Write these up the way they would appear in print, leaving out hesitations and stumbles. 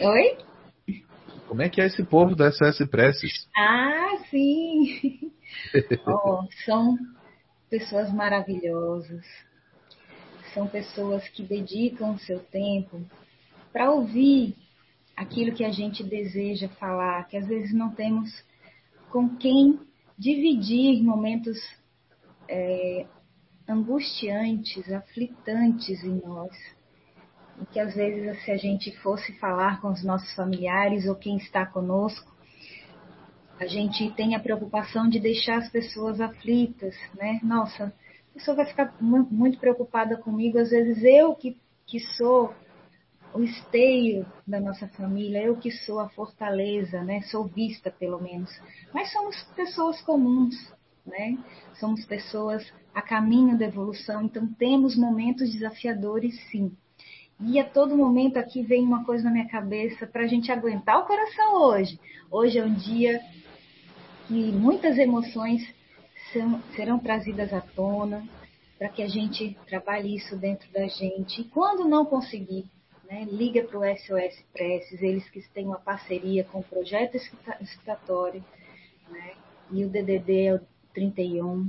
Oi? Como é que é esse povo da SOS Preces? Ah, sim! Oh, são pessoas maravilhosas, são pessoas que dedicam o seu tempo para ouvir aquilo que a gente deseja falar, que às vezes não temos com quem dividir momentos angustiantes, aflitantes em nós. E que às vezes, se a gente fosse falar com os nossos familiares ou quem está conosco, a gente tem a preocupação de deixar as pessoas aflitas, né? Nossa, a pessoa vai ficar muito preocupada comigo, às vezes eu que sou o esteio da nossa família, eu que sou a fortaleza, né? Sou vista pelo menos. Mas somos pessoas comuns, né? Somos pessoas a caminho da evolução, então temos momentos desafiadores, sim. E a todo momento aqui vem uma coisa na minha cabeça para a gente aguentar o coração hoje. Hoje é um dia que muitas emoções serão trazidas à tona para que a gente trabalhe isso dentro da gente. E quando não conseguir, né, liga para o SOS Preces, eles que têm uma parceria com o Projeto Excitatório, né, e o DDD é o 31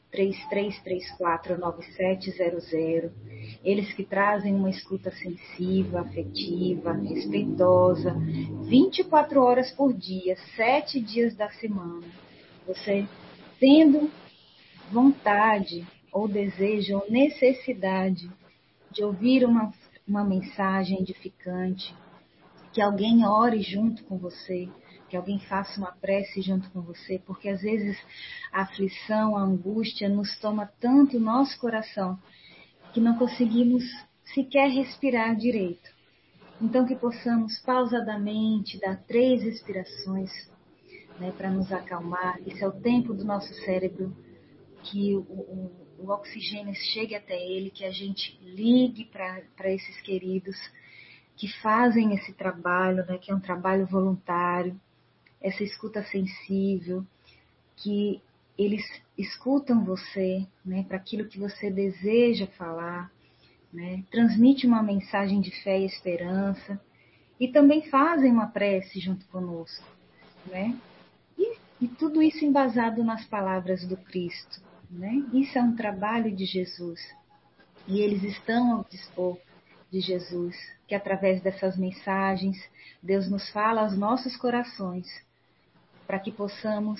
3334 9700. Eles que trazem uma escuta sensível, afetiva, respeitosa, 24 horas por dia, 7 dias da semana. Você tendo vontade, ou desejo, ou necessidade de ouvir uma mensagem edificante, que alguém ore junto com você, que alguém faça uma prece junto com você, porque às vezes a aflição, a angústia nos toma tanto o nosso coração que não conseguimos sequer respirar direito. Então que possamos pausadamente dar 3 respirações, né, para nos acalmar. Esse é o tempo do nosso cérebro que o oxigênio chegue até ele, que a gente ligue para esses queridos que fazem esse trabalho, né, que é um trabalho voluntário, essa escuta sensível, que eles escutam você, né, para aquilo que você deseja falar, né, transmite uma mensagem de fé e esperança, e também fazem uma prece junto conosco, né? E tudo isso embasado nas palavras do Cristo, né? Isso é um trabalho de Jesus. E eles estão ao dispor de Jesus, que através dessas mensagens, Deus nos fala aos nossos corações, para que possamos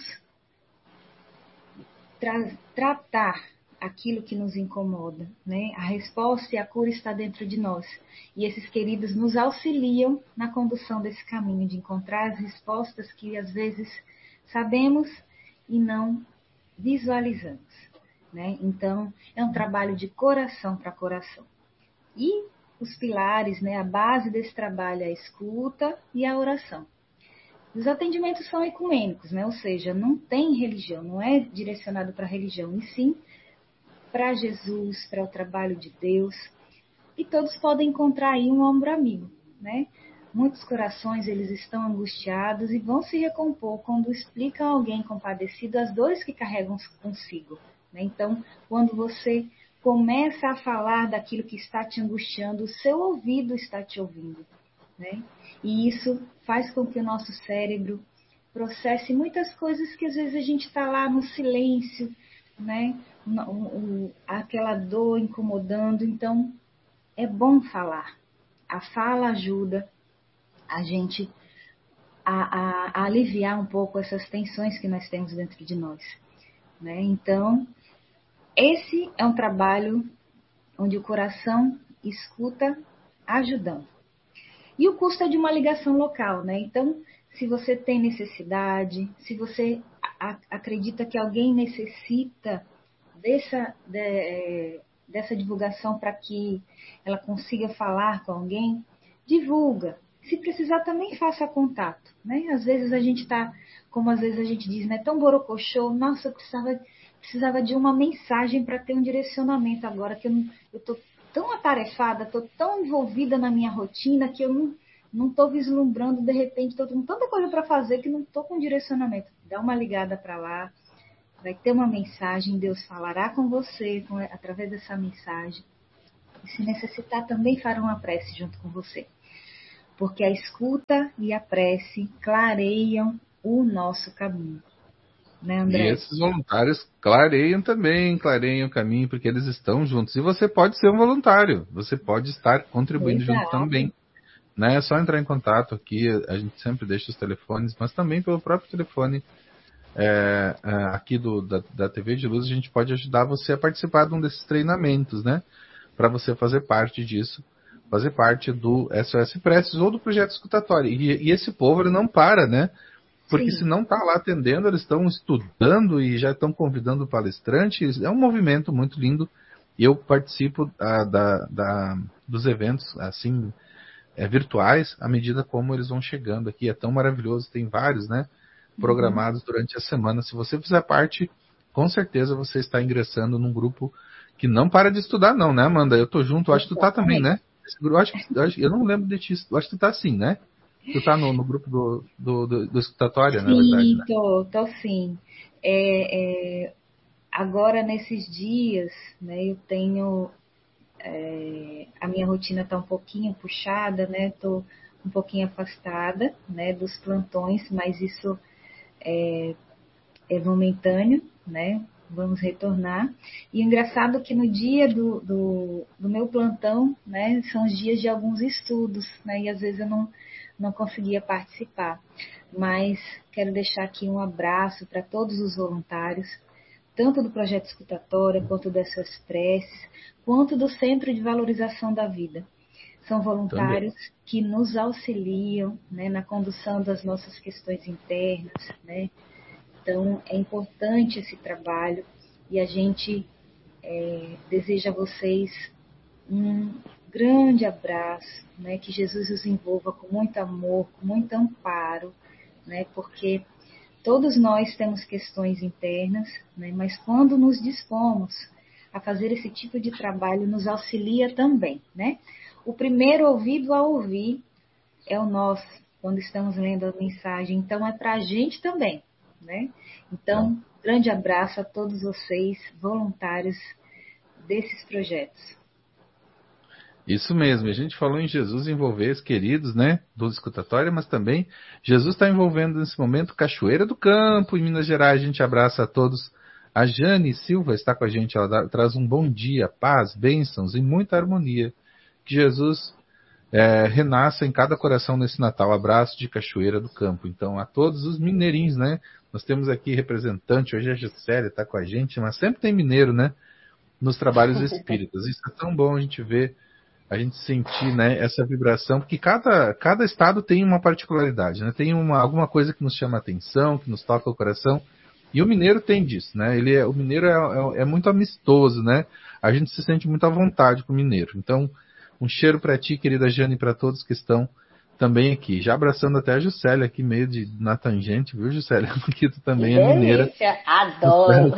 tratar aquilo que nos incomoda, né? A resposta e a cura está dentro de nós. E esses queridos nos auxiliam na condução desse caminho, de encontrar as respostas que às vezes sabemos e não visualizamos, né? Então, é um trabalho de coração para coração. E os pilares, né, a base desse trabalho é a escuta e a oração. Os atendimentos são ecumênicos, né? Ou seja, não tem religião, não é direcionado para a religião, e sim para Jesus, para o trabalho de Deus. E todos podem encontrar aí um ombro amigo, né? Muitos corações eles estão angustiados e vão se recompor quando explicam a alguém compadecido as dores que carregam consigo, né? Então, quando você começa a falar daquilo que está te angustiando, o seu ouvido está te ouvindo, né? E isso faz com que o nosso cérebro processe muitas coisas que às vezes a gente está lá no silêncio, né? Aquela dor incomodando. Então, é bom falar. A fala ajuda a gente a aliviar um pouco essas tensões que nós temos dentro de nós, né? Então, esse é um trabalho onde o coração escuta ajudando. E o custo é de uma ligação local, né? Então, se você tem necessidade, se você acredita que alguém necessita dessa divulgação para que ela consiga falar com alguém, divulga. Se precisar, também faça contato, né? Às vezes a gente está, como às vezes a gente diz, né? Tão borocochô, nossa, eu precisava de uma mensagem para ter um direcionamento agora, que eu estou tão atarefada, estou tão envolvida na minha rotina que eu não estou vislumbrando, de repente, estou com tanta coisa para fazer que não estou com direcionamento. Dá uma ligada para lá, vai ter uma mensagem, Deus falará com você através dessa mensagem. E se necessitar, também fará uma prece junto com você. porque a escuta e a prece clareiam o nosso caminho. Né, André? E esses voluntários clareiam também, clareiam o caminho, porque eles estão juntos. E você pode ser um voluntário, você pode estar contribuindo junto também. Né? É só entrar em contato aqui, a gente sempre deixa os telefones, mas também pelo próprio telefone aqui da TV de Luz, a gente pode ajudar você a participar de um desses treinamentos, né? Para você fazer parte disso, fazer parte do SOS Preces ou do projeto escutatório. E esse povo, ele não para, né? Porque se não está lá atendendo, eles estão estudando e já estão convidando palestrantes. É um movimento muito lindo. E eu participo dos eventos, assim, virtuais, à medida como eles vão chegando aqui. É tão maravilhoso, tem vários, né? Programados durante a semana. Se você fizer parte, com certeza você está ingressando num grupo que não para de estudar, não, né, Amanda? Eu tô junto, acho que tu tá também, né? Esse grupo, eu não lembro de ti, acho que tu tá sim, né? Tu tá no grupo do escutatório, na verdade, né? Tô sim. Agora, nesses dias, né, eu tenho... a minha rotina está um pouquinho puxada, né? Estou um pouquinho afastada, né, dos plantões, mas isso é momentâneo, né? Vamos retornar. E o engraçado é que no dia do meu plantão, né, são os dias de alguns estudos, né? E às vezes eu não conseguia participar. Mas quero deixar aqui um abraço para todos os voluntários, tanto do Projeto Escutatória, quanto das suas preces, quanto do Centro de Valorização da Vida. São voluntários que nos auxiliam, né, na condução das nossas questões internas, né? Então, é importante esse trabalho e a gente deseja a vocês um grande abraço, né? Que Jesus os envolva com muito amor, com muito amparo, né? Porque todos nós temos questões internas, né? Mas quando nos dispomos a fazer esse tipo de trabalho, nos auxilia também, né? O primeiro ouvido a ouvir é o nosso, quando estamos lendo a mensagem. Então, é para a gente também, né? Então, grande abraço a todos vocês, voluntários desses projetos. Isso mesmo, a gente falou em Jesus envolver os queridos, né, do escutatório, mas também Jesus está envolvendo nesse momento Cachoeira do Campo, em Minas Gerais. A gente abraça a todos. A Jane Silva está com a gente, ela traz um bom dia, paz, bênçãos e muita harmonia. Que Jesus renasça em cada coração nesse Natal. Abraço de Cachoeira do Campo. Então, a todos os mineirinhos, né, nós temos aqui representante, hoje a Juscelia está com a gente, mas sempre tem mineiro, né, nos trabalhos espíritas. Isso é tão bom a gente ver, a gente sentir, né, essa vibração, porque cada estado tem uma particularidade, né, tem alguma coisa que nos chama a atenção, que nos toca o coração, e o mineiro tem disso, né, o mineiro é muito amistoso, né, a gente se sente muito à vontade com o mineiro. Então, um cheiro para ti, querida Jane, e para todos que estão também aqui. Já abraçando até a Juscelia aqui, meio na tangente, viu, Juscelia? Porque tu também é mineira. Delícia, adoro!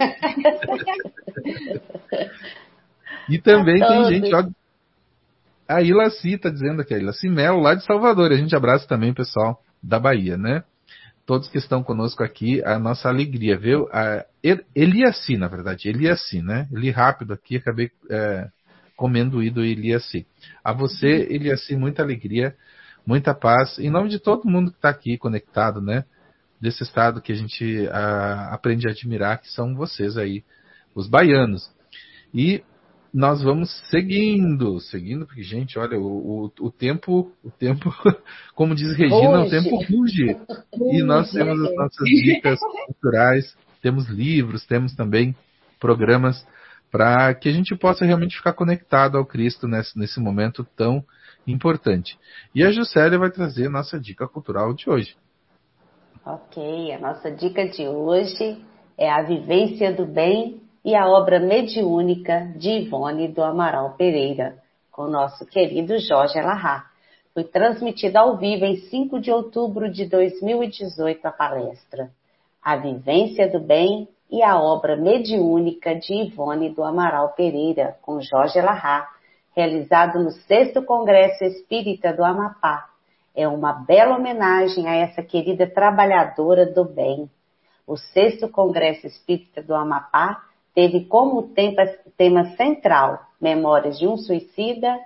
E também tem gente, ó, a Ilaci tá dizendo aqui, a Ilaci Melo, lá de Salvador. A gente abraça também o pessoal da Bahia, né? Todos que estão conosco aqui, a nossa alegria, viu? Eliaci, na verdade, Eliaci, né? Li rápido aqui, acabei comendo o I do Eliaci. A você, Eliaci, muita alegria, muita paz. Em nome de todo mundo que está aqui conectado, né? Desse estado que a gente aprende a admirar, que são vocês aí, os baianos. E nós vamos seguindo, porque, gente, olha, o tempo, como diz Regina, o tempo ruge. E nós temos as nossas dicas culturais, temos livros, temos também programas para que a gente possa realmente ficar conectado ao Cristo nesse momento tão importante. E a Juscelia vai trazer a nossa dica cultural de hoje. Ok, a nossa dica de hoje é A Vivência do Bem e a obra mediúnica de Ivone do Amaral Pereira, com o nosso querido Jorge Elahá. Foi transmitida ao vivo em 5 de outubro de 2018 a palestra A Vivência do Bem e a obra mediúnica de Ivone do Amaral Pereira, com Jorge Elahá, realizado no 6º Congresso Espírita do Amapá. É uma bela homenagem a essa querida trabalhadora do bem. O 6º Congresso Espírita do Amapá teve como tema central Memórias de um Suicida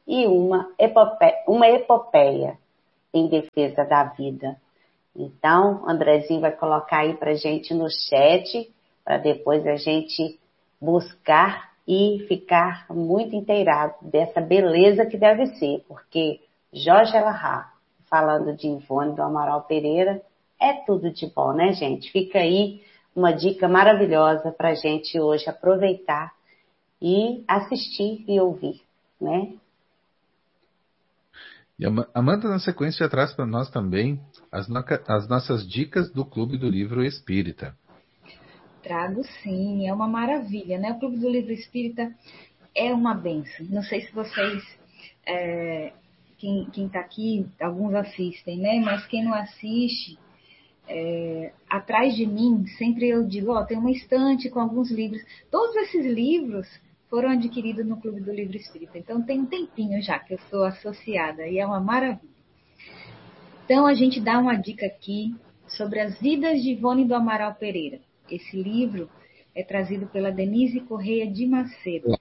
e uma epopeia em defesa da vida. Então, Andrezinho vai colocar aí para a gente no chat, para depois a gente buscar e ficar muito inteirado dessa beleza que deve ser, porque Jorge Elahá, falando de Ivone do Amaral Pereira, é tudo de bom, né, gente? Fica aí uma dica maravilhosa para a gente hoje aproveitar e assistir e ouvir, né? E a Amanda, na sequência, já traz para nós também as nossas dicas do Clube do Livro Espírita. Trago sim, é uma maravilha, né? O Clube do Livro Espírita é uma bênção. Não sei se vocês, quem está aqui, alguns assistem, né? Mas quem não assiste, atrás de mim, sempre eu digo, tem uma estante com alguns livros. Todos esses livros foram adquiridos no Clube do Livro Espírita. Então tem um tempinho já que eu sou associada e é uma maravilha. Então a gente dá uma dica aqui sobre as vidas de Ivone do Amaral Pereira. Esse livro é trazido pela Denise Correia de Macedo.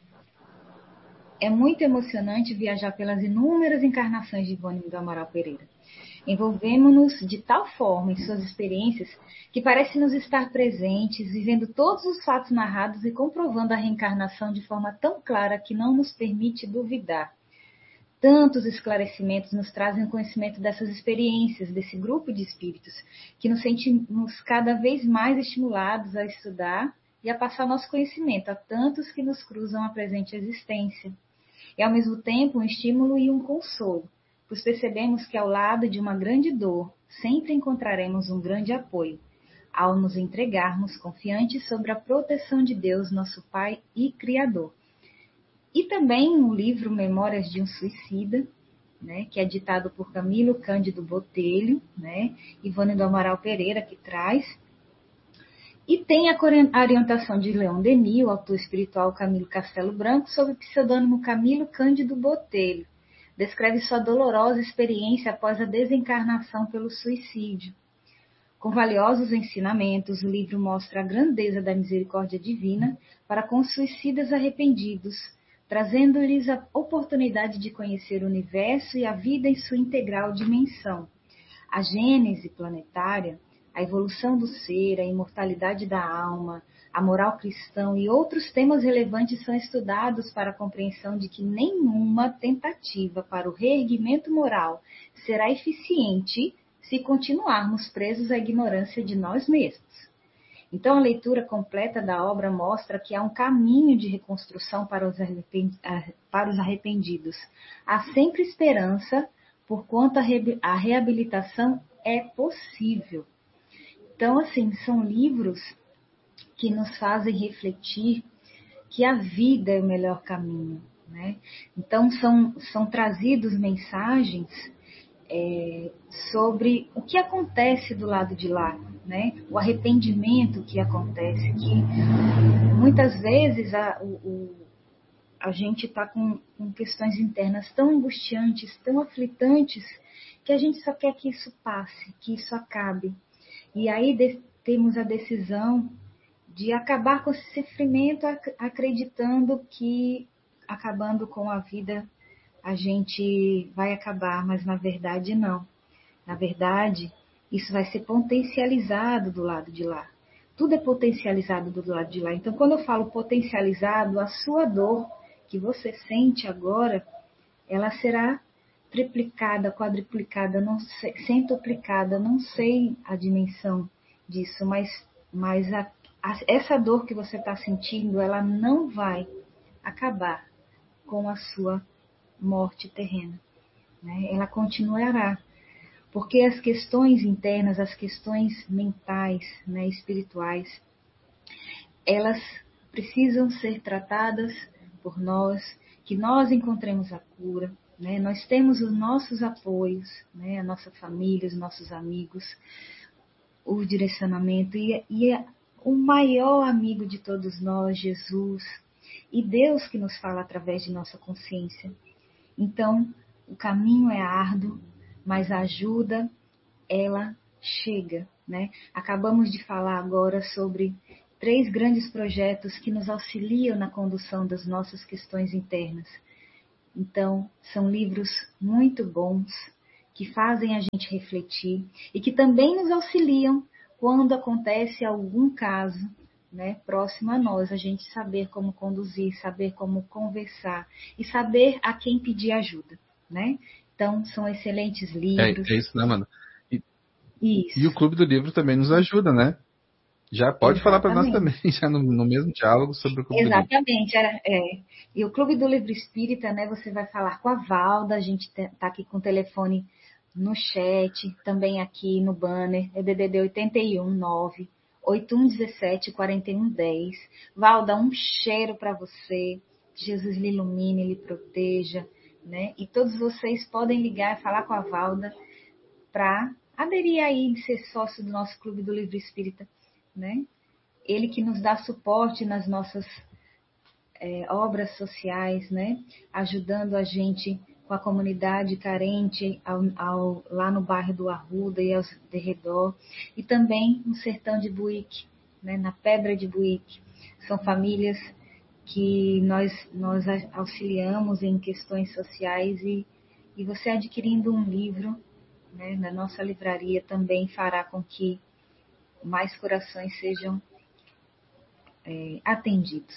É muito emocionante viajar pelas inúmeras encarnações de Ivone do Amaral Pereira. Envolvemos-nos de tal forma em suas experiências que parece nos estar presentes, vivendo todos os fatos narrados e comprovando a reencarnação de forma tão clara que não nos permite duvidar. Tantos esclarecimentos nos trazem o conhecimento dessas experiências, desse grupo de espíritos, que nos sentimos cada vez mais estimulados a estudar e a passar nosso conhecimento a tantos que nos cruzam a presente existência. E, ao mesmo tempo, um estímulo e um consolo, pois percebemos que, ao lado de uma grande dor, sempre encontraremos um grande apoio, ao nos entregarmos confiantes sobre a proteção de Deus, nosso Pai e Criador. E também o livro Memórias de um Suicida, né, que é ditado por Camilo Cândido Botelho, né, Ivone do Amaral Pereira, que traz. E tem a orientação de Leon Denis, o autor espiritual Camilo Castelo Branco, sob o pseudônimo Camilo Cândido Botelho. Descreve sua dolorosa experiência após a desencarnação pelo suicídio. Com valiosos ensinamentos, o livro mostra a grandeza da misericórdia divina para com os suicidas arrependidos, trazendo-lhes a oportunidade de conhecer o universo e a vida em sua integral dimensão. A gênese planetária, a evolução do ser, a imortalidade da alma, a moral cristã e outros temas relevantes são estudados para a compreensão de que nenhuma tentativa para o reerguimento moral será eficiente se continuarmos presos à ignorância de nós mesmos. Então, a leitura completa da obra mostra que há um caminho de reconstrução para os arrependidos. Há sempre esperança, porquanto a reabilitação é possível. Então, assim, são livros que nos fazem refletir que a vida é o melhor caminho, né? Então, são trazidos mensagens sobre o que acontece do lado de lá, né? O arrependimento que acontece, que muitas vezes a gente está com questões internas tão angustiantes, tão aflitantes, que a gente só quer que isso passe, que isso acabe. E aí temos a decisão de acabar com esse sofrimento acreditando que acabando com a vida a gente vai acabar, mas na verdade não. Na verdade, isso vai ser potencializado do lado de lá. Tudo é potencializado do lado de lá. Então, quando eu falo potencializado, a sua dor que você sente agora, ela será triplicada, quadruplicada, não sei, centuplicada, não sei a dimensão disso, mas essa dor que você está sentindo, ela não vai acabar com a sua morte terrena, né? Ela continuará, porque as questões internas, as questões mentais, né, espirituais, elas precisam ser tratadas por nós, que nós encontremos a cura, né? Nós temos os nossos apoios, né? A nossa família, os nossos amigos, o direcionamento e o maior amigo de todos nós, Jesus, e Deus que nos fala através de nossa consciência. Então, o caminho é árduo, mas a ajuda, ela chega, né? Acabamos de falar agora sobre 3 grandes projetos que nos auxiliam na condução das nossas questões internas. Então, são livros muito bons, que fazem a gente refletir e que também nos auxiliam quando acontece algum caso, né, próximo a nós, a gente saber como conduzir, saber como conversar e saber a quem pedir ajuda, né? Então, são excelentes livros. É isso, né, Amanda? Isso. E o Clube do Livro também nos ajuda, né? Já pode falar para nós também, já no mesmo diálogo sobre o Clube do Livro. Exatamente. E o Clube do Livro Espírita, né? Você vai falar com a Valda, a gente tá aqui com o telefone no chat, também aqui no banner, é DDD 819 8117 4110. Valda, um cheiro para você. Jesus lhe ilumine, lhe proteja, né? E todos vocês podem ligar e falar com a Valda para aderir aí e ser sócio do nosso Clube do Livro Espírita, né? Ele que nos dá suporte nas nossas obras sociais, né? Ajudando a gente com a comunidade carente lá no bairro do Arruda e aos derredor, e também no sertão de Buíque, né? Na Pedra de Buíque. São famílias que nós auxiliamos em questões sociais e você adquirindo um livro, né, na nossa livraria também fará com que mais corações sejam atendidos.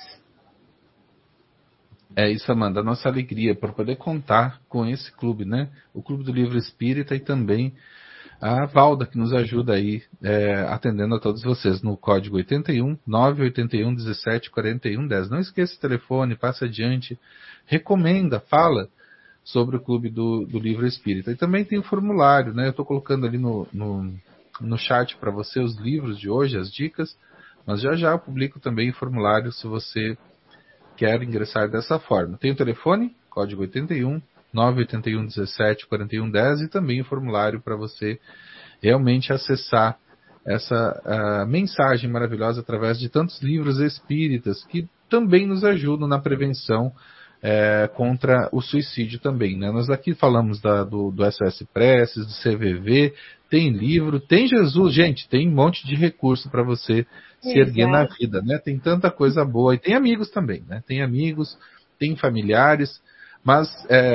É isso, Amanda, a nossa alegria por poder contar com esse clube, né? O Clube do Livro Espírita e também a Valda, que nos ajuda aí, atendendo a todos vocês no código 81 981 17 41 10. Não esqueça o telefone, passa adiante, recomenda, fala sobre o Clube do Livro Espírita. E também tem o formulário, né? Eu estou colocando ali no chat para você os livros de hoje, as dicas, mas já eu publico também o formulário se você quer ingressar dessa forma. Tem o telefone, código 81 981 17 41 10 e também o formulário para você realmente acessar essa mensagem maravilhosa através de tantos livros espíritas que também nos ajudam na prevenção contra o suicídio também, né? Nós aqui falamos do SOS Preces, do CVV, tem livro, tem Jesus, gente, tem um monte de recurso para você se erguer na vida, né? Tem tanta coisa boa, e tem amigos também, né? Tem amigos, tem familiares, mas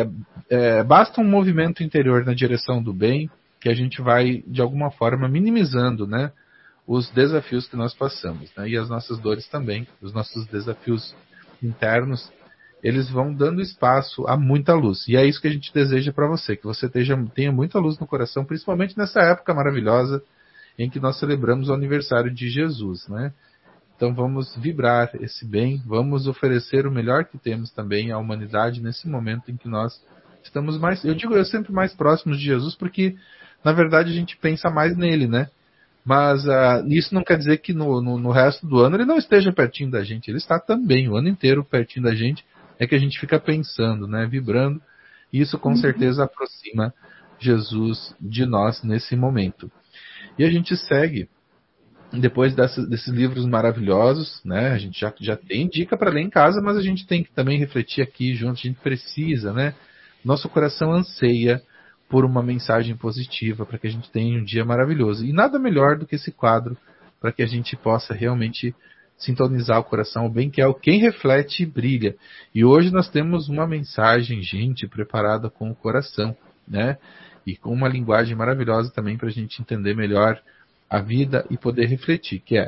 basta um movimento interior na direção do bem, que a gente vai, de alguma forma, minimizando, né, os desafios que nós passamos, né? E as nossas dores também, os nossos desafios internos, eles vão dando espaço a muita luz. E é isso que a gente deseja para você, que você tenha muita luz no coração, principalmente nessa época maravilhosa em que nós celebramos o aniversário de Jesus, né? Então vamos vibrar esse bem, vamos oferecer o melhor que temos também à humanidade nesse momento em que nós estamos mais, eu sempre mais próximos de Jesus, porque na verdade a gente pensa mais nele, né? Mas isso não quer dizer que no resto do ano ele não esteja pertinho da gente, ele está também o ano inteiro pertinho da gente, é que a gente fica pensando, né? Vibrando, e isso com certeza aproxima Jesus de nós nesse momento. E a gente segue, depois desses livros maravilhosos, né? A gente já tem dica para ler em casa, mas a gente tem que também refletir aqui junto, a gente precisa, né? Nosso coração anseia por uma mensagem positiva, para que a gente tenha um dia maravilhoso. E nada melhor do que esse quadro, para que a gente possa realmente sintonizar o coração ao bem, que é o Quem Reflete Brilha. E hoje nós temos uma mensagem, gente, preparada com o coração, né? E com uma linguagem maravilhosa também para a gente entender melhor a vida e poder refletir, que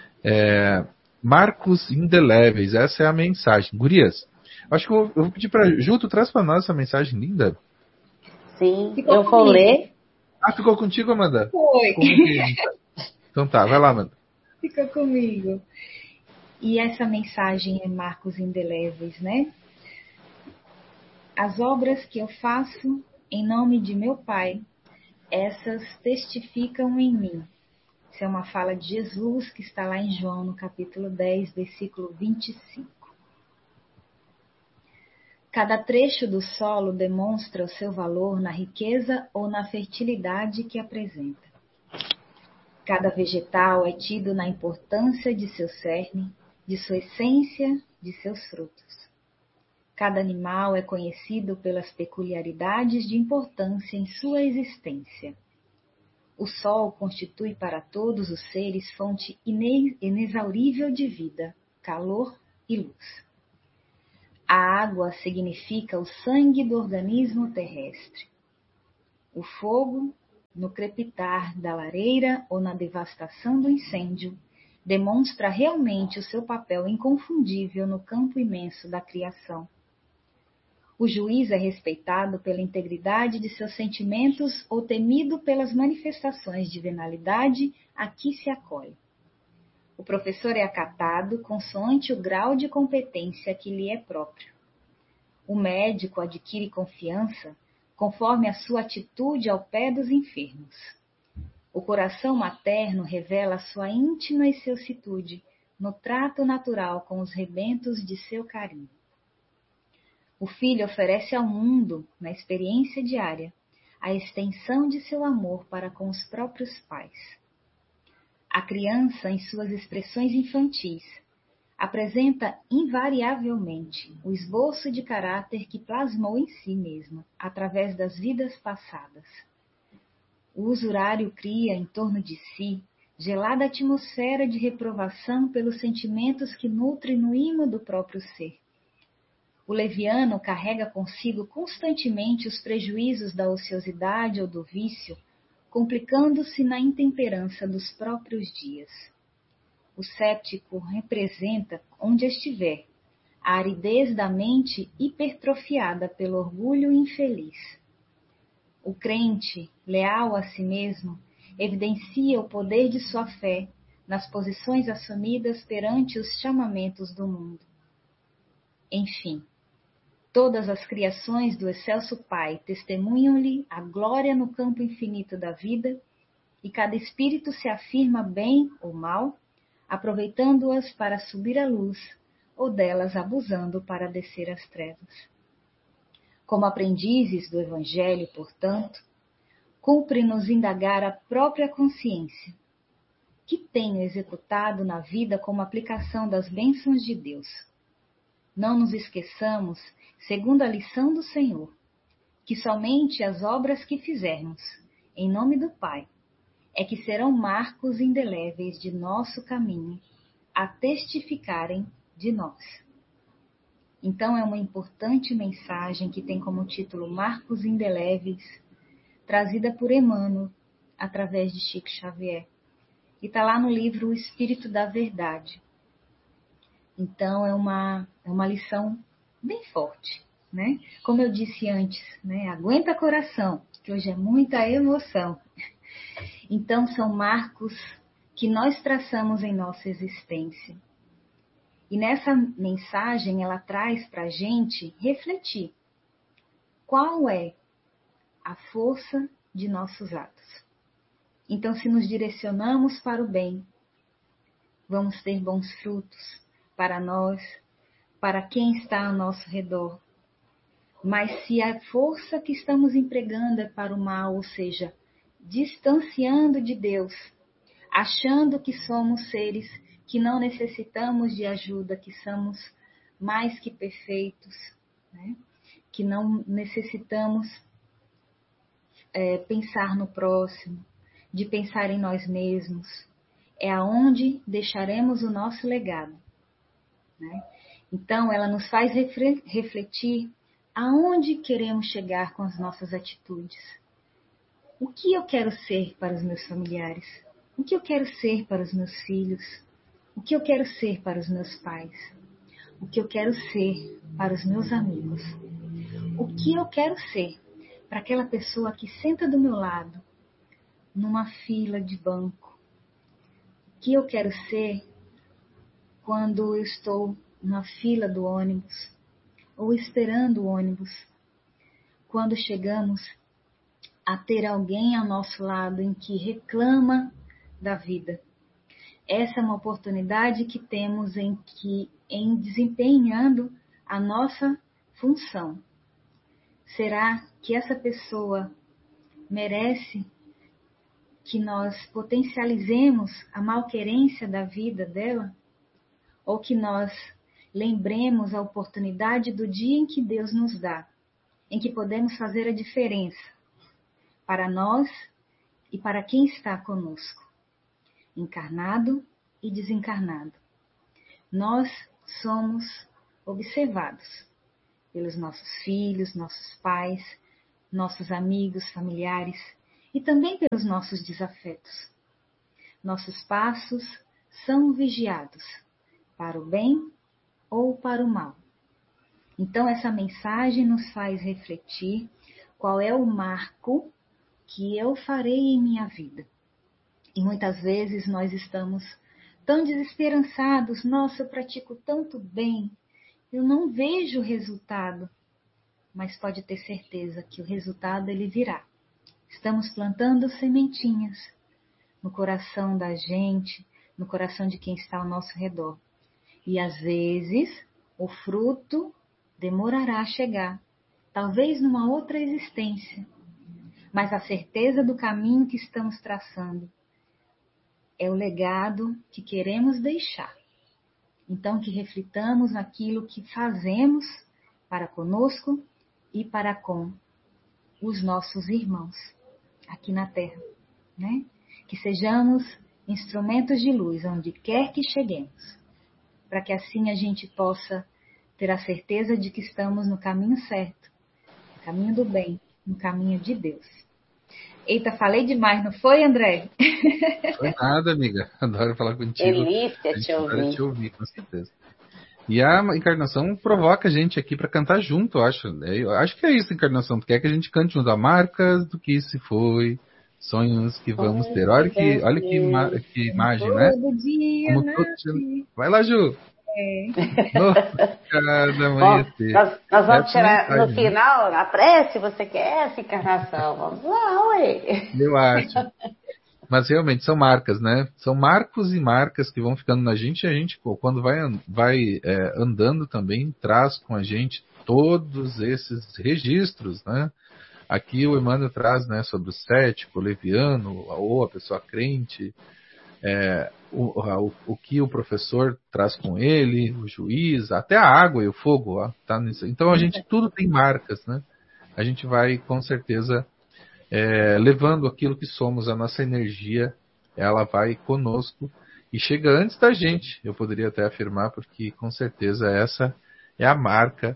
marcos indeléveis. Essa é a mensagem. Gurias, acho que eu vou pedir para Ju, tu traz para nós essa mensagem linda. Sim, eu vou ler. Ficou contigo, Amanda? Foi. Então tá, vai lá, Amanda. Ficou comigo. E essa mensagem é marcos indeléveis, né? As obras que eu faço em nome de meu Pai, essas testificam em mim. Isso é uma fala de Jesus que está lá em João, no capítulo 10, versículo 25. Cada trecho do solo demonstra o seu valor na riqueza ou na fertilidade que apresenta. Cada vegetal é tido na importância de seu cerne, de sua essência, de seus frutos. Cada animal é conhecido pelas peculiaridades de importância em sua existência. O sol constitui para todos os seres fonte inexaurível de vida, calor e luz. A água significa o sangue do organismo terrestre. O fogo, no crepitar da lareira ou na devastação do incêndio, demonstra realmente o seu papel inconfundível no campo imenso da criação. O juiz é respeitado pela integridade de seus sentimentos ou temido pelas manifestações de venalidade a que se acolhe. O professor é acatado consoante o grau de competência que lhe é próprio. O médico adquire confiança conforme a sua atitude ao pé dos enfermos. O coração materno revela sua íntima excelsitude no trato natural com os rebentos de seu carinho. O filho oferece ao mundo, na experiência diária, a extensão de seu amor para com os próprios pais. A criança, em suas expressões infantis, apresenta invariavelmente o esboço de caráter que plasmou em si mesma, através das vidas passadas. O usurário cria em torno de si gelada atmosfera de reprovação pelos sentimentos que nutre no ímã do próprio ser. O leviano carrega consigo constantemente os prejuízos da ociosidade ou do vício, complicando-se na intemperança dos próprios dias. O séptico representa, onde estiver, a aridez da mente hipertrofiada pelo orgulho infeliz. O crente, leal a si mesmo, evidencia o poder de sua fé nas posições assumidas perante os chamamentos do mundo. Enfim, todas as criações do excelso Pai testemunham-lhe a glória no campo infinito da vida, e cada espírito se afirma bem ou mal, aproveitando-as para subir à luz, ou delas abusando para descer às trevas. Como aprendizes do Evangelho, portanto, cumpre-nos indagar a própria consciência, que tenho executado na vida como aplicação das bênçãos de Deus. Não nos esqueçamos, segundo a lição do Senhor, que somente as obras que fizermos, em nome do Pai, é que serão marcos indeléveis de nosso caminho, a testificarem de nós. Então é uma importante mensagem que tem como título Marcos Indeléveis, trazida por Emmanuel, através de Chico Xavier. E está lá no livro O Espírito da Verdade. Então é uma lição bem forte, né? Como eu disse antes, né? Aguenta coração, que hoje é muita emoção. Então são marcos que nós traçamos em nossa existência. E nessa mensagem ela traz para a gente refletir qual é a força de nossos atos. Então, se nos direcionamos para o bem, vamos ter bons frutos para nós, para quem está ao nosso redor. Mas se a força que estamos empregando é para o mal, ou seja, distanciando de Deus, achando que somos seres que não necessitamos de ajuda, que somos mais que perfeitos, né? Que não necessitamos pensar no próximo, de pensar em nós mesmos, é aonde deixaremos o nosso legado, né? Então, ela nos faz refletir aonde queremos chegar com as nossas atitudes. O que eu quero ser para os meus familiares? O que eu quero ser para os meus filhos? O que eu quero ser para os meus pais? O que eu quero ser para os meus amigos? O que eu quero ser para aquela pessoa que senta do meu lado, numa fila de banco? O que eu quero ser quando eu estou na fila do ônibus ou esperando o ônibus? Quando chegamos a ter alguém ao nosso lado em que reclama da vida. Essa é uma oportunidade que temos em desempenhando a nossa função. Será que essa pessoa merece que nós potencializemos a malquerência da vida dela? Ou que nós lembremos a oportunidade do dia em que Deus nos dá, em que podemos fazer a diferença para nós e para quem está conosco, encarnado e desencarnado. Nós somos observados pelos nossos filhos, nossos pais, nossos amigos, familiares e também pelos nossos desafetos. Nossos passos são vigiados para o bem ou para o mal. Então, essa mensagem nos faz refletir qual é o marco que eu farei em minha vida. E muitas vezes nós estamos tão desesperançados, nossa, eu pratico tanto bem, eu não vejo o resultado, mas pode ter certeza que o resultado ele virá. Estamos plantando sementinhas no coração da gente, no coração de quem está ao nosso redor. E às vezes o fruto demorará a chegar, talvez numa outra existência, mas a certeza do caminho que estamos traçando é o legado que queremos deixar. Então, que reflitamos naquilo que fazemos para conosco e para com os nossos irmãos aqui na Terra, né? Que sejamos instrumentos de luz onde quer que cheguemos, para que assim a gente possa ter a certeza de que estamos no caminho certo, no caminho do bem, no caminho de Deus. Eita, falei demais, não foi, André? Foi nada, amiga. Adoro falar contigo. Delícia te ouvir. Te ouvir, com certeza. E a encarnação provoca a gente aqui para cantar junto, eu acho. Eu acho que é isso, encarnação. Tu quer que a gente cante junto? A marcas do que se foi, sonhos que vamos ter. Olha que imagem, né? Todo dia nasce. Vai lá, Ju. Cada amanhecer. Nós vamos tirar no final, na prece, você quer essa encarnação? Vamos lá, ué. Eu acho. Mas realmente são marcas, né? São marcos e marcas que vão ficando na gente, e a gente, quando vai andando também, traz com a gente todos esses registros, né? Aqui o Emmanuel traz, né, sobre o cético, o leviano, ou a pessoa crente, o que o professor traz com ele, o juiz, até a água e o fogo, ó, tá nisso. Então a gente tudo tem marcas, né? A gente vai com certeza levando aquilo que somos, a nossa energia, ela vai conosco e chega antes da gente, eu poderia até afirmar, porque com certeza essa é a marca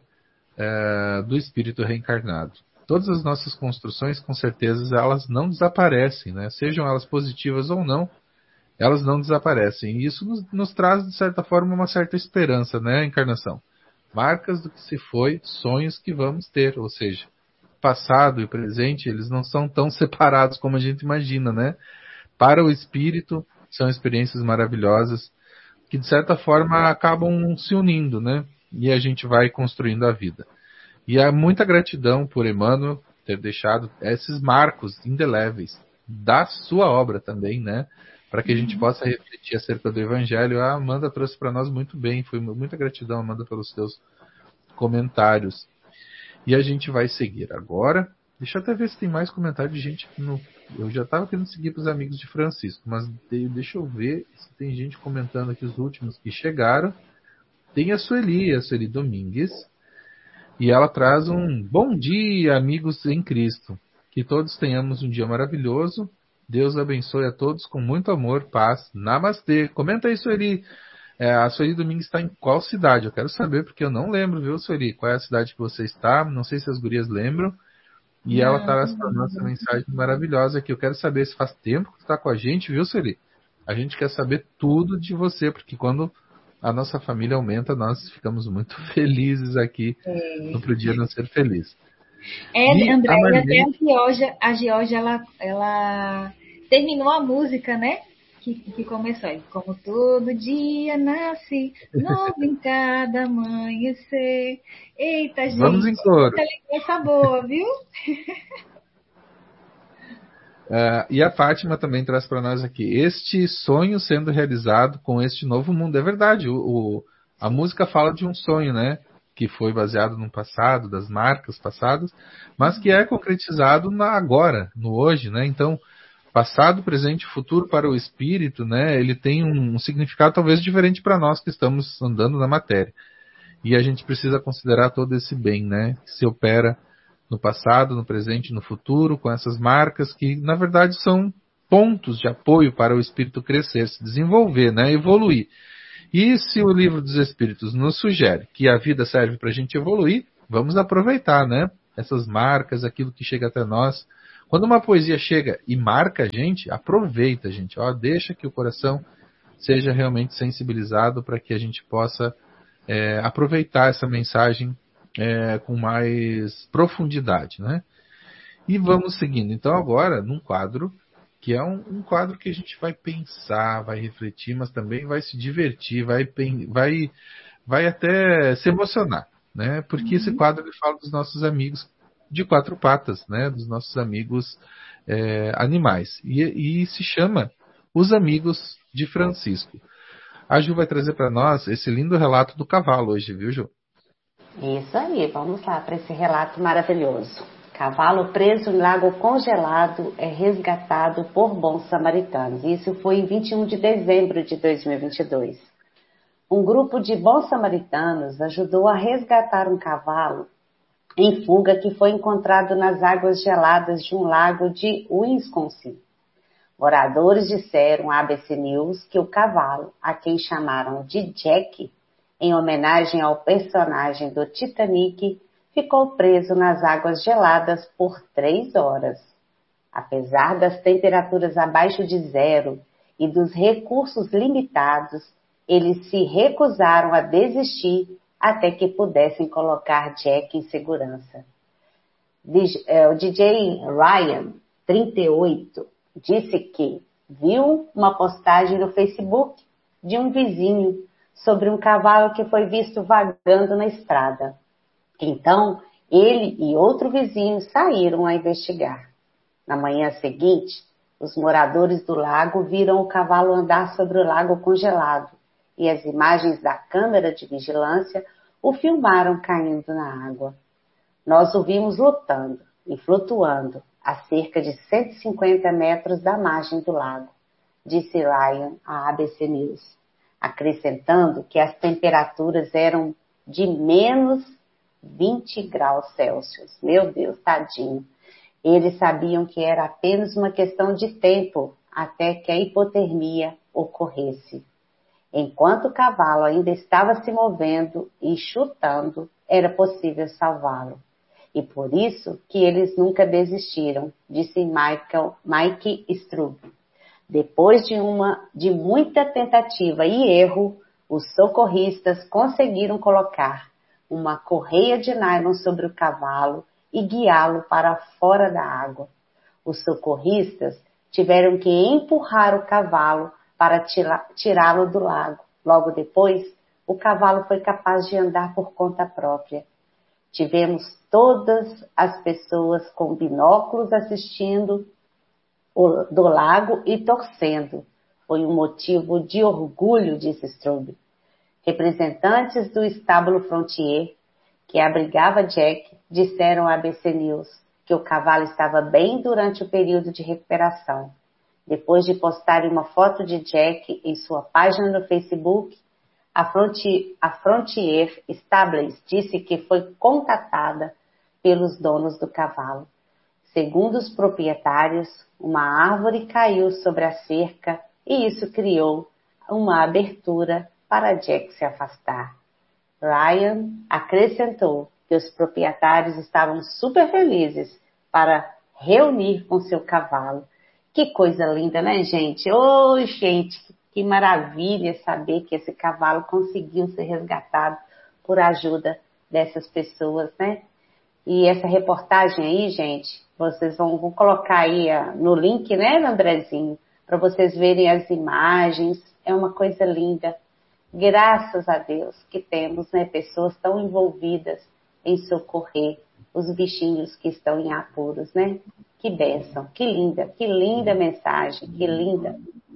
do espírito reencarnado. Todas as nossas construções, com certeza, elas não desaparecem, né? Sejam elas positivas ou não, elas não desaparecem. E isso nos traz, de certa forma, uma certa esperança, né, encarnação? Marcas do que se foi, sonhos que vamos ter, ou seja, passado e presente, eles não são tão separados como a gente imagina, né? Para o espírito, são experiências maravilhosas que, de certa forma, acabam se unindo, né? E a gente vai construindo a vida. E há muita gratidão por Emmanuel ter deixado esses marcos indeléveis da sua obra também, né? Para que a gente possa refletir acerca do Evangelho. A Amanda trouxe para nós muito bem. Foi muita gratidão, Amanda, pelos seus comentários. E a gente vai seguir agora. Deixa eu até ver se tem mais comentário de gente. Eu já estava querendo seguir para os amigos de Francisco, mas deixa eu ver se tem gente comentando aqui os últimos que chegaram. Tem a Sueli Domingues. E ela traz um bom dia, amigos em Cristo. Que todos tenhamos um dia maravilhoso. Deus abençoe a todos com muito amor, paz. Namastê. Comenta aí, Sueli. A Sueli Domingues está em qual cidade? Eu quero saber, porque eu não lembro, viu, Sueli? Qual é a cidade que você está? Não sei se as gurias lembram. E ela traz para nós essa mensagem maravilhosa aqui. Eu quero saber se faz tempo que você está com a gente, viu, Sueli? A gente quer saber tudo de você, porque quando a nossa família aumenta, nós ficamos muito felizes aqui no Pro Dia Não Ser Feliz. André, e até a Georgia, ela terminou a música, né? Que começou aí. Como todo dia nasce, novo em cada amanhecer. Eita, gente. Vamos em coro. Muita lembrança boa, viu? E a Fátima também traz para nós aqui este sonho sendo realizado com este novo mundo. É verdade, a música fala de um sonho, né? Que foi baseado no passado, das marcas passadas, mas que é concretizado agora, no hoje, né? Então, passado, presente e futuro para o espírito, né? Ele tem um significado talvez diferente para nós que estamos andando na matéria. E a gente precisa considerar todo esse bem, né? Que se opera no passado, no presente e no futuro, com essas marcas que, na verdade, são pontos de apoio para o espírito crescer, se desenvolver, né? Evoluir. E se o Livro dos Espíritos nos sugere que a vida serve para a gente evoluir, vamos aproveitar, né? Essas marcas, aquilo que chega até nós. Quando uma poesia chega e marca a gente, aproveita, gente. Ó, deixa que o coração seja realmente sensibilizado para que a gente possa aproveitar essa mensagem com mais profundidade, né? E vamos seguindo. Então agora, num quadro, que é um quadro que a gente vai pensar, vai refletir, mas também vai se divertir, vai até se emocionar, né? Porque esse quadro ele fala dos nossos amigos de quatro patas, né? Dos nossos amigos animais. E se chama Os Amigos de Francisco. A Ju vai trazer para nós esse lindo relato do cavalo hoje, viu, Ju? Isso aí, vamos lá para esse relato maravilhoso. Cavalo preso em lago congelado é resgatado por bons samaritanos. Isso foi em 21 de dezembro de 2022. Um grupo de bons samaritanos ajudou a resgatar um cavalo em fuga que foi encontrado nas águas geladas de um lago de Wisconsin. Moradores disseram à ABC News que o cavalo, a quem chamaram de Jack, em homenagem ao personagem do Titanic, ficou preso nas águas geladas por 3 horas. Apesar das temperaturas abaixo de zero e dos recursos limitados, eles se recusaram a desistir até que pudessem colocar Jack em segurança. O DJ Ryan, 38, disse que viu uma postagem no Facebook de um vizinho sobre um cavalo que foi visto vagando na estrada. Então, ele e outro vizinho saíram a investigar. Na manhã seguinte, os moradores do lago viram o cavalo andar sobre o lago congelado e as imagens da câmera de vigilância o filmaram caindo na água. Nós o vimos lutando e flutuando a cerca de 150 metros da margem do lago, disse Ryan à ABC News, acrescentando que as temperaturas eram de menos 20 graus Celsius. Meu Deus, tadinho. Eles sabiam que era apenas uma questão de tempo até que a hipotermia ocorresse. Enquanto o cavalo ainda estava se movendo e chutando, era possível salvá-lo. E por isso que eles nunca desistiram, disse Mike Strub. Depois de muita tentativa e erro, os socorristas conseguiram colocar uma correia de nylon sobre o cavalo e guiá-lo para fora da água. Os socorristas tiveram que empurrar o cavalo para tirá-lo do lago. Logo depois, o cavalo foi capaz de andar por conta própria. Tivemos todas as pessoas com binóculos assistindo do lago e torcendo. Foi um motivo de orgulho, disse Strube. Representantes do estábulo Frontier, que abrigava Jack, disseram à ABC News que o cavalo estava bem durante o período de recuperação. Depois de postarem uma foto de Jack em sua página no Facebook, a Frontier Stables disse que foi contatada pelos donos do cavalo. Segundo os proprietários, uma árvore caiu sobre a cerca e isso criou uma abertura para Jack se afastar. Ryan acrescentou que os proprietários estavam super felizes para reunir com seu cavalo. Que coisa linda, né, gente? Oh, gente, que maravilha saber que esse cavalo conseguiu ser resgatado por ajuda dessas pessoas, né? E essa reportagem aí, gente, vocês vão colocar aí no link, né, Andrezinho? Para vocês verem as imagens. É uma coisa linda. Graças a Deus que temos, né, pessoas tão envolvidas em socorrer os bichinhos que estão em apuros, né? Que bênção, que linda mensagem, que linda.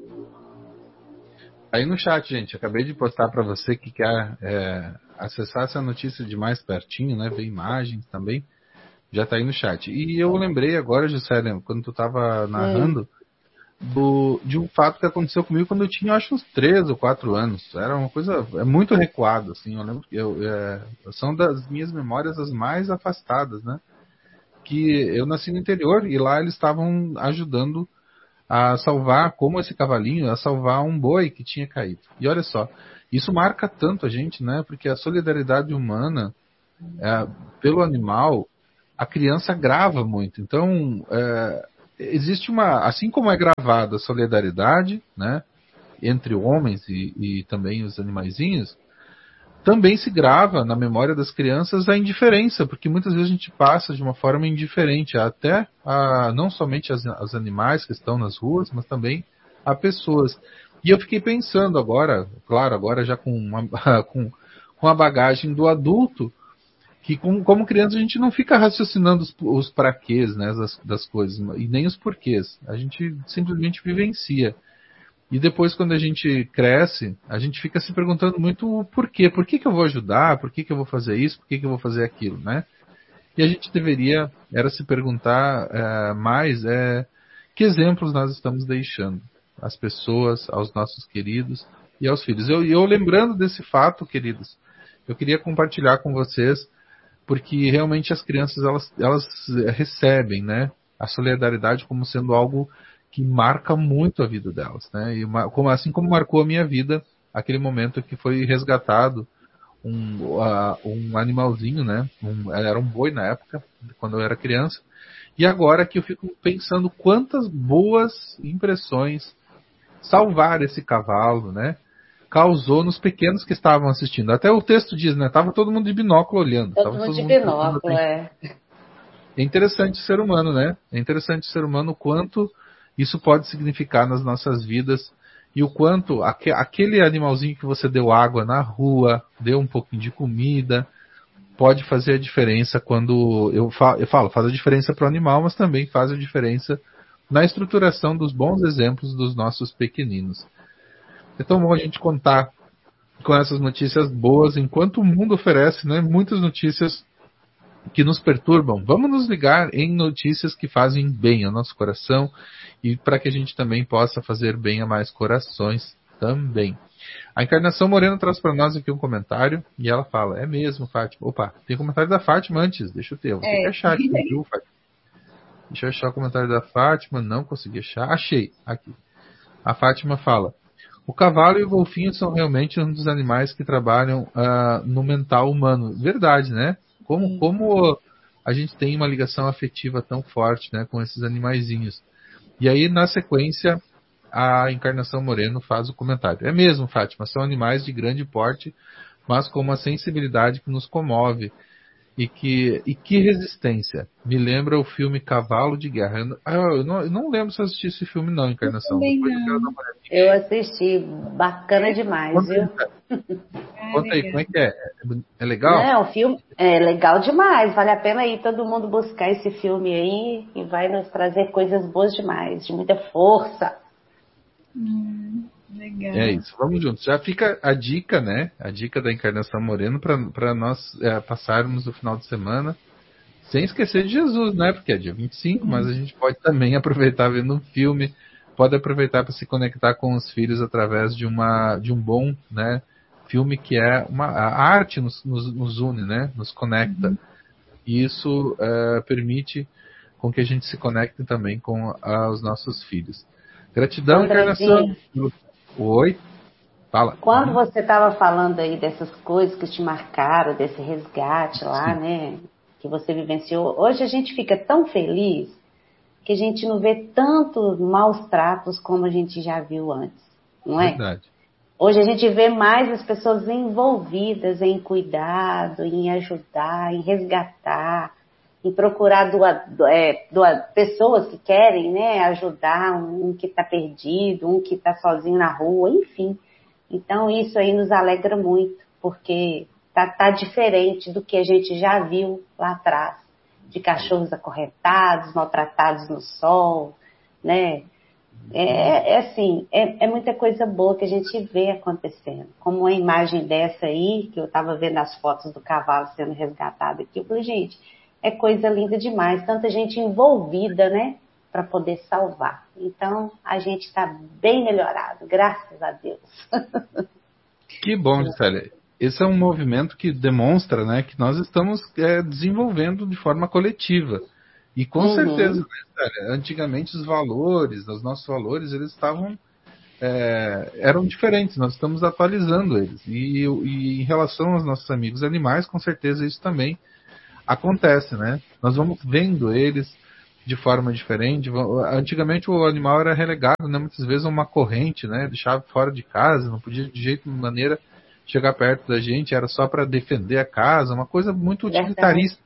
Aí no chat, gente, acabei de postar para você que quer acessar essa notícia de mais pertinho, né, ver imagens também, já está aí no chat. E eu lembrei agora, Juscelia, quando tu estava narrando, de um fato que aconteceu comigo quando eu tinha, acho, uns 3 ou 4 anos. Era uma coisa muito recuada, assim. Eu lembro que são das minhas memórias as mais afastadas, né? Que eu nasci no interior e lá eles estavam ajudando a salvar, como esse cavalinho, a salvar um boi que tinha caído. E olha só, isso marca tanto a gente, né? Porque a solidariedade humana, pelo animal, a criança grava muito. Então, existe assim como é gravada a solidariedade, né, entre homens e também os animaizinhos, também se grava na memória das crianças a indiferença, porque muitas vezes a gente passa de uma forma indiferente até não somente aos animais que estão nas ruas, mas também a pessoas. E eu fiquei pensando agora, claro, agora já com a bagagem do adulto, que como criança a gente não fica raciocinando os praquês, né, das coisas, e nem os porquês. A gente simplesmente vivencia. E depois, quando a gente cresce, a gente fica se perguntando muito o porquê. Por que eu vou ajudar? Por que eu vou fazer isso? Por que eu vou fazer aquilo, né? E a gente deveria se perguntar mais que exemplos nós estamos deixando às pessoas, aos nossos queridos e aos filhos. Eu lembrando desse fato, queridos, eu queria compartilhar com vocês, porque realmente as crianças elas recebem, né, a solidariedade como sendo algo que marca muito a vida delas, né? E assim como marcou a minha vida aquele momento que foi resgatado um animalzinho, né? Era um boi na época, quando eu era criança. E agora que eu fico pensando quantas boas impressões salvar esse cavalo, né, causou nos pequenos que estavam assistindo. Até o texto diz, né? Tava todo mundo de binóculo olhando. Todo mundo de binóculo, É interessante o ser humano, né? É interessante o ser humano, o quanto isso pode significar nas nossas vidas e o quanto aquele animalzinho que você deu água na rua, deu um pouquinho de comida, pode fazer a diferença quando eu falo, faz a diferença para o animal, mas também faz a diferença na estruturação dos bons exemplos dos nossos pequeninos. É tão bom a gente contar com essas notícias boas, enquanto o mundo oferece, né, muitas notícias que nos perturbam. Vamos nos ligar em notícias que fazem bem ao nosso coração e para que a gente também possa fazer bem a mais corações também. A Encarnação Moreno traz para nós aqui um comentário e ela fala, é mesmo, Fátima? Opa, tem comentário da Fátima antes, deixa eu ter, eu vou ter que achar aqui, viu, Fátima? Deixa eu achar o comentário da Fátima, não consegui achar, achei, aqui. A Fátima fala, o cavalo e o golfinho são realmente um dos animais que trabalham no mental humano. Verdade, né? Como a gente tem uma ligação afetiva tão forte, né, com esses animaizinhos. E aí, na sequência, a Encarnação Moreno faz o comentário. É mesmo, Fátima, são animais de grande porte, mas com uma sensibilidade que nos comove. E que resistência. Me lembra o filme Cavalo de Guerra. Eu não lembro se eu assisti esse filme não, Encarnação. Eu assisti, bacana demais, viu? Conta aí, como é que é? É legal? Não, o filme é legal demais, vale a pena ir todo mundo buscar esse filme aí e vai nos trazer coisas boas demais, de muita força. Legal. É isso, vamos juntos. Já fica a dica, né? A dica da Encarnação Moreno para nós passarmos o final de semana sem esquecer de Jesus, né? Porque é dia 25, mas a gente pode também aproveitar vendo um filme, pode aproveitar para se conectar com os filhos através de um bom, né, filme que é a arte nos une, né? Nos conecta. E isso permite com que a gente se conecte também com os nossos filhos. Gratidão, Encarnação. Oi, fala. Quando você estava falando aí dessas coisas que te marcaram, desse resgate lá, sim, né, que você vivenciou, hoje a gente fica tão feliz que a gente não vê tantos maus tratos como a gente já viu antes, não é? Verdade. Hoje a gente vê mais as pessoas envolvidas em cuidado, em ajudar, em resgatar, em procurar pessoas que querem, né, ajudar um que está perdido, um que está sozinho na rua, enfim. Então isso aí nos alegra muito, porque tá diferente do que a gente já viu lá atrás, de cachorros acorrentados, maltratados no sol, né? É muita coisa boa que a gente vê acontecendo. Como uma imagem dessa aí, que eu estava vendo as fotos do cavalo sendo resgatado aqui, eu falei, gente, é coisa linda demais, tanta gente envolvida, né, para poder salvar. Então, a gente está bem melhorado, graças a Deus. Que bom, Gisele. Esse é um movimento que demonstra, né, que nós estamos desenvolvendo de forma coletiva. E com certeza, né, antigamente os nossos valores, eles estavam eram diferentes, nós estamos atualizando eles. E em relação aos nossos amigos animais, com certeza isso também acontece, né? Nós vamos vendo eles de forma diferente. Antigamente o animal era relegado, né, muitas vezes a uma corrente, né? Deixava fora de casa, não podia de jeito de maneira chegar perto da gente, era só para defender a casa, uma coisa muito utilitarista.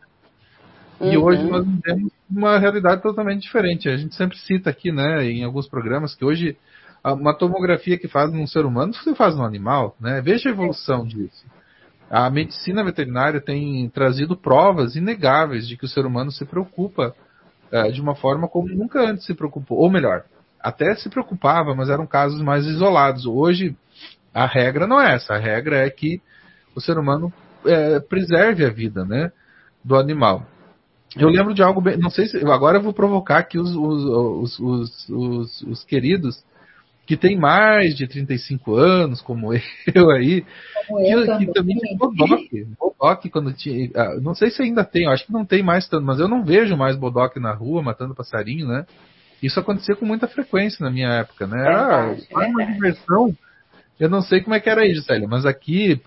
E hoje nós temos uma realidade totalmente diferente. A gente sempre cita aqui, né, em alguns programas, que hoje uma tomografia que faz num ser humano, você faz num animal, né? Veja a evolução disso. A medicina veterinária tem trazido provas inegáveis de que o ser humano se preocupa de uma forma como nunca antes se preocupou. Ou melhor, até se preocupava, mas eram casos mais isolados. Hoje, a regra não é essa. A regra é que o ser humano preserve a vida, né, do animal. Eu lembro de algo bem... Não sei se... Agora eu vou provocar aqui os queridos que tem mais de 35 anos, como eu aí, que também tem bodoque quando tinha... Não sei se ainda tem, acho que não tem mais tanto, mas eu não vejo mais bodoque na rua matando passarinho, né? Isso acontecia com muita frequência na minha época, né? Era uma diversão. Eu não sei como é que era aí, Gisélia, mas aqui,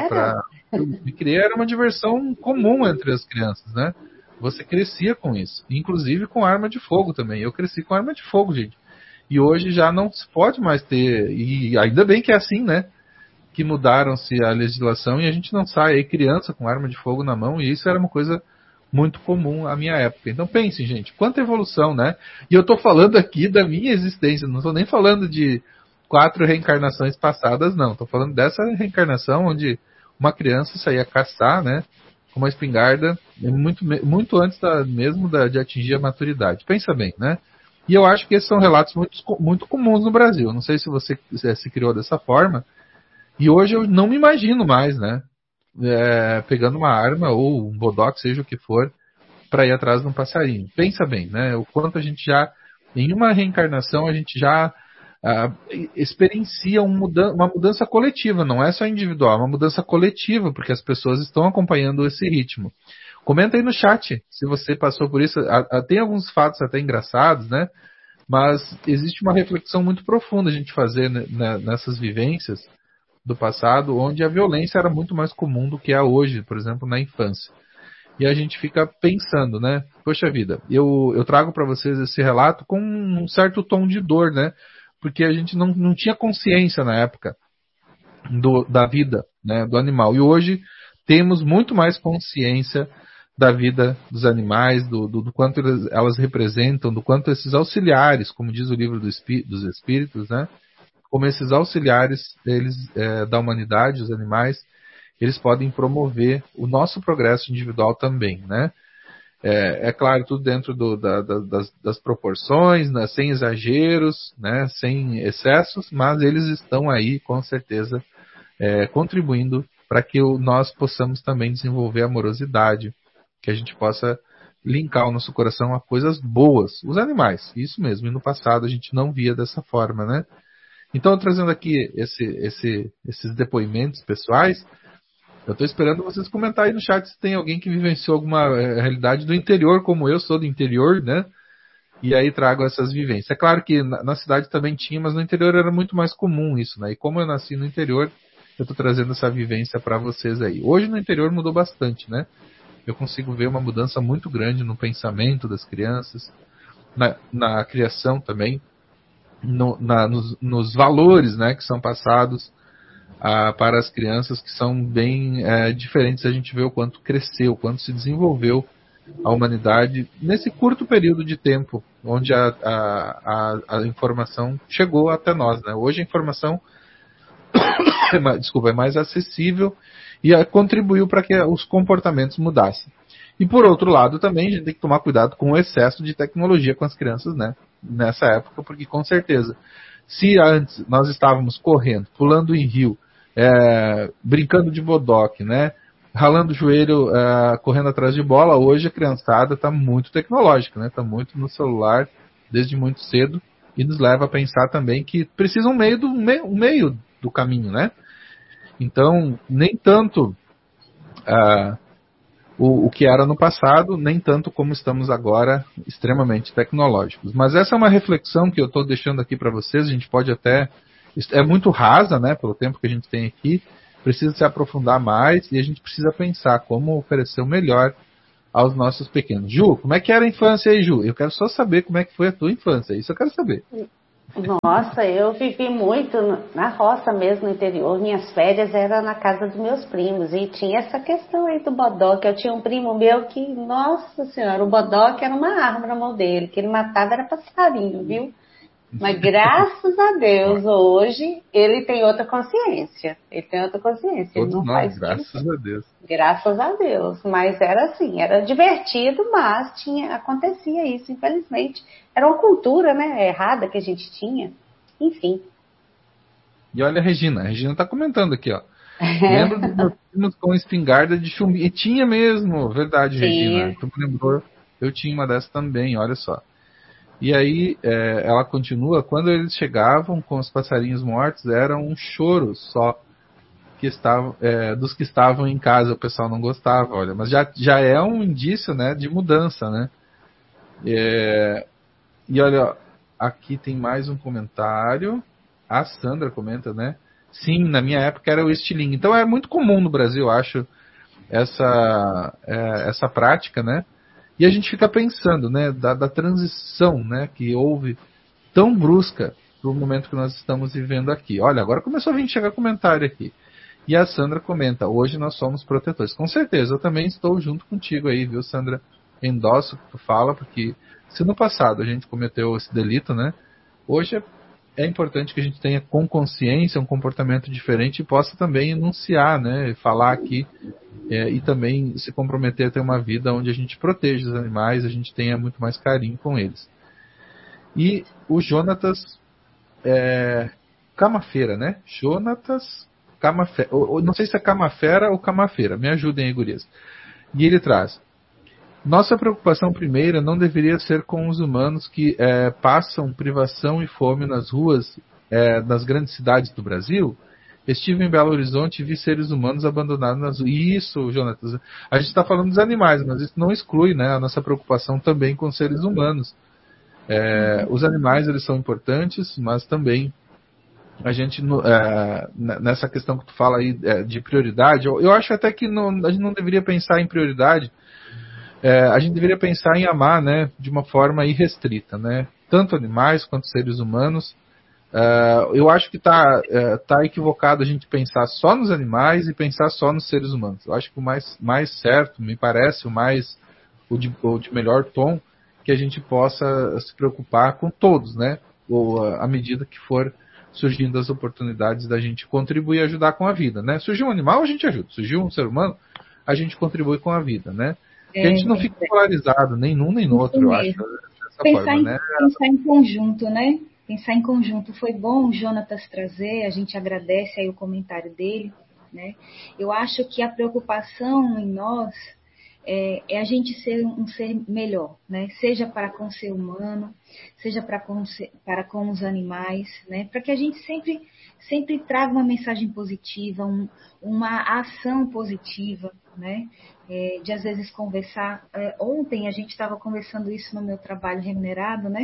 eu me criei, era uma diversão comum entre as crianças, né? Você crescia com isso, inclusive com arma de fogo também. Eu cresci com arma de fogo, gente. E hoje já não se pode mais ter, e ainda bem que é assim, né? Que mudaram-se a legislação e a gente não sai aí criança com arma de fogo na mão, e isso era uma coisa muito comum à minha época. Então pensem, gente, quanta evolução, né? E eu tô falando aqui da minha existência, não estou nem falando de 4 reencarnações passadas, não. Estou falando dessa reencarnação onde uma criança saía caçar, né? Com uma espingarda, muito antes de atingir a maturidade. Pensa bem, né? E eu acho que esses são relatos muito comuns no Brasil. Não sei se você se criou dessa forma. E hoje eu não me imagino mais, né? Pegando uma arma ou um bodoque, seja o que for, para ir atrás de um passarinho. Pensa bem, né? O quanto a gente já, em uma reencarnação, a gente já experiencia uma mudança coletiva. Não é só individual, é uma mudança coletiva, porque as pessoas estão acompanhando esse ritmo. Comenta aí no chat se você passou por isso. Tem alguns fatos até engraçados, né? Mas existe uma reflexão muito profunda a gente fazer nessas vivências do passado, onde a violência era muito mais comum do que é hoje, por exemplo, na infância. E a gente fica pensando, né? Poxa vida, eu trago para vocês esse relato com um certo tom de dor, né? Porque a gente não tinha consciência na época da vida, né, do animal. E hoje temos muito mais consciência da vida dos animais, do quanto elas representam, do quanto esses auxiliares, como diz o livro dos Espíritos, né, como esses auxiliares da humanidade, os animais, eles podem promover o nosso progresso individual também, né? É claro, tudo dentro das proporções, né, sem exageros, né, sem excessos, mas eles estão aí, com certeza, contribuindo para que nós possamos também desenvolver amorosidade, que a gente possa linkar o nosso coração a coisas boas, os animais, isso mesmo, e no passado a gente não via dessa forma, né? Então, trazendo aqui esses depoimentos pessoais, eu estou esperando vocês comentarem aí no chat se tem alguém que vivenciou alguma realidade do interior, como eu sou do interior, né? E aí trago essas vivências. É claro que na cidade também tinha, mas no interior era muito mais comum isso, né? E como eu nasci no interior, eu estou trazendo essa vivência para vocês aí. Hoje no interior mudou bastante, né? Eu consigo ver uma mudança muito grande no pensamento das crianças, na criação também, nos valores, né, que são passados para as crianças, que são bem diferentes. A gente vê o quanto cresceu, o quanto se desenvolveu a humanidade nesse curto período de tempo onde a informação chegou até nós, né? Hoje a informação é mais acessível e contribuiu para que os comportamentos mudassem. E por outro lado também a gente tem que tomar cuidado com o excesso de tecnologia com as crianças, né, nessa época, porque com certeza, se antes nós estávamos correndo, pulando em rio, brincando de bodoque, né, ralando o joelho, correndo atrás de bola, hoje a criançada está muito tecnológica, né, está muito no celular desde muito cedo, e nos leva a pensar também que precisa um meio do caminho, né? Então, nem tanto o que era no passado, nem tanto como estamos agora, extremamente tecnológicos. Mas essa é uma reflexão que eu estou deixando aqui para vocês. A gente pode até é muito rasa, né, pelo tempo que a gente tem aqui, precisa se aprofundar mais e a gente precisa pensar como oferecer o melhor aos nossos pequenos. Ju, como é que era a infância aí, Ju? Eu quero só saber como é que foi a tua infância, isso eu quero saber. Nossa, eu vivi muito na roça mesmo, no interior. Minhas férias eram na casa dos meus primos. E tinha essa questão aí do bodoque. Eu tinha um primo meu que, nossa senhora, o bodoque era uma arma na mão dele. Que ele matava era passarinho, viu? Mas graças a Deus, hoje, ele tem outra consciência. Ele tem outra consciência. Todos ele não nós, faz graças isso. a Deus. Graças a Deus. Mas era assim, era divertido, mas acontecia isso, infelizmente. Era uma cultura, né, errada que a gente tinha. Enfim. E olha a Regina tá comentando aqui, ó. Lembro dos meus primos com espingarda de chumbo. E tinha mesmo, verdade, Sim. Regina. Tu me lembrou, eu tinha uma dessa também, olha só. E aí, ela continua, quando eles chegavam com os passarinhos mortos, era um choro só que estavam, dos que estavam em casa, o pessoal não gostava, olha. Mas já é um indício, né, de mudança, né? E olha, aqui tem mais um comentário. A Sandra comenta, né? Sim, na minha época era o estilingue. Então é muito comum no Brasil, eu acho, essa prática, né? E a gente fica pensando, né, da transição, né, que houve tão brusca pro momento que nós estamos vivendo aqui. Olha, agora começou a vir chegar comentário aqui. E a Sandra comenta, hoje nós somos protetores. Com certeza, eu também estou junto contigo aí, viu, Sandra? Endosso o que tu fala, porque se no passado a gente cometeu esse delito, né, hoje é importante que a gente tenha com consciência um comportamento diferente e possa também enunciar, né, falar aqui e também se comprometer a ter uma vida onde a gente proteja os animais, a gente tenha muito mais carinho com eles. E o Jonatas Camafeira, né? Jonatas Camafeira. Não sei se é Camafera ou Camafeira. Me ajudem aí, gurias. E ele traz: nossa preocupação primeira não deveria ser com os humanos que passam privação e fome nas ruas das grandes cidades do Brasil. Estive em Belo Horizonte e vi seres humanos abandonados nas ruas. Isso, Jonatas. A gente está falando dos animais, mas isso não exclui, né, a nossa preocupação também com os seres humanos. Os animais, eles são importantes, mas também a gente, nessa questão que tu fala aí de prioridade, eu acho até que a gente não deveria pensar em prioridade. A gente deveria pensar em amar, né, de uma forma irrestrita, né, tanto animais quanto seres humanos. Eu acho que tá equivocado a gente pensar só nos animais e pensar só nos seres humanos. Eu acho que o mais certo, me parece, o de melhor tom, que a gente possa se preocupar com todos, né, ou à medida que for surgindo as oportunidades da gente contribuir e ajudar com a vida, né. Surgiu um animal, a gente ajuda. Surgiu um ser humano, a gente contribui com a vida, né. Que a gente não fica polarizado, nem num nem no outro, eu acho, dessa forma, né. Pensar em conjunto, né? Pensar em conjunto. Foi bom o Jonatas trazer, a gente agradece aí o comentário dele, né? Eu acho que a preocupação em nós é a gente ser um ser melhor, né? Seja para com o ser humano, seja para com os animais, né? Para que a gente sempre traga uma mensagem positiva, uma ação positiva, né? De às vezes conversar. Ontem a gente estava conversando isso no meu trabalho remunerado, né?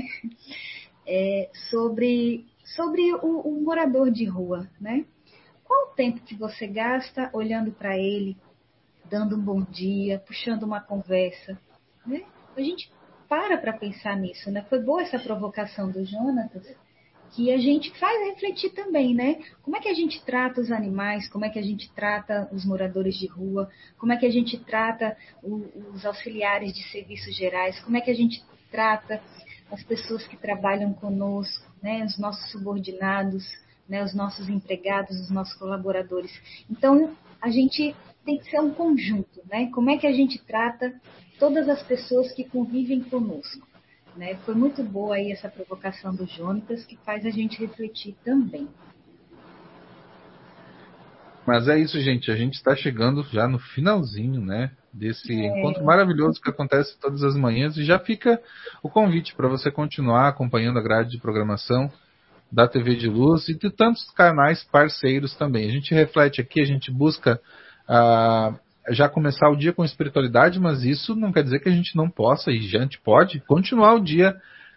Sobre o morador de rua, né? Qual o tempo que você gasta olhando para ele, dando um bom dia, puxando uma conversa, né? A gente para pensar nisso, né? Foi boa essa provocação do Jonatas, que a gente faz refletir também, né? Como é que a gente trata os animais, como é que a gente trata os moradores de rua, como é que a gente trata os auxiliares de serviços gerais, como é que a gente trata as pessoas que trabalham conosco, né? Os nossos subordinados, né? Os nossos empregados, os nossos colaboradores. Então, a gente tem que ser um conjunto, né? Como é que a gente trata todas as pessoas que convivem conosco, né? Foi muito boa aí essa provocação do Jonatas, que faz a gente refletir também. Mas é isso, gente. A gente está chegando já no finalzinho, né, desse encontro maravilhoso que acontece todas as manhãs. E já fica o convite para você continuar acompanhando a grade de programação da TV de Luz e de tantos canais parceiros também. A gente reflete aqui, a gente busca já começar o dia com espiritualidade, mas isso não quer dizer que a gente não possa, e a gente pode continuar o dia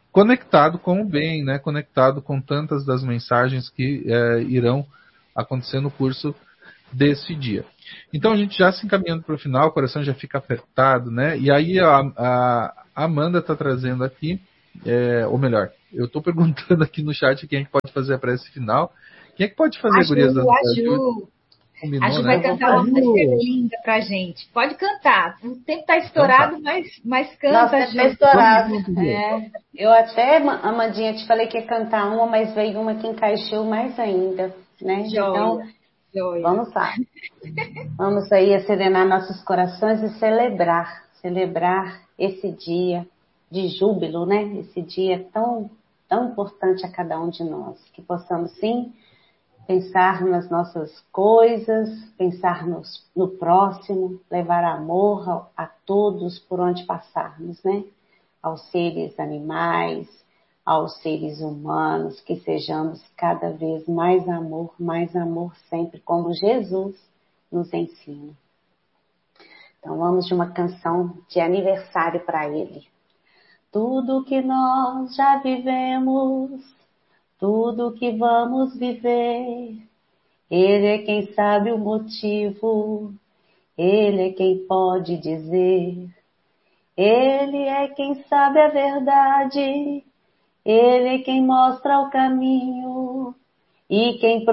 conectado com o bem, né? Conectado com tantas das mensagens que irão acontecer no curso desse dia. Então a gente já se encaminhando para o final, o coração já fica apertado, né? E aí a Amanda está trazendo aqui, ou melhor, eu estou perguntando aqui no chat quem é que pode fazer a prece final. Quem é que pode fazer, gurias? A Ju. Combinou, a Ju né? vai cantar uma música linda pra gente. Pode cantar. O tempo tá estourado, Então tá. mas canta, Nossa, Ju. tá estourado. Eu até, Amandinha, te falei que ia cantar uma, mas veio uma que encaixou mais ainda, né? Joia. Vamos lá. Vamos aí a serenar nossos corações e celebrar esse dia de júbilo, né? Esse dia tão, tão importante a cada um de nós. Que possamos, sim, pensar nas nossas coisas, pensar no próximo, levar amor a todos por onde passarmos, né? Aos seres animais, aos seres humanos, que sejamos cada vez mais amor sempre, como Jesus nos ensina. Então vamos de uma canção de aniversário para ele. Tudo que nós já vivemos, tudo que vamos viver, Ele é quem sabe o motivo, Ele é quem pode dizer. Ele é quem sabe a verdade, Ele é quem mostra o caminho e quem